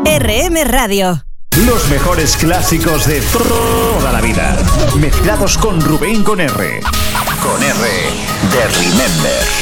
RM Radio. Los mejores clásicos de toda la vida, mezclados con Rubén con R. Con R de Remember.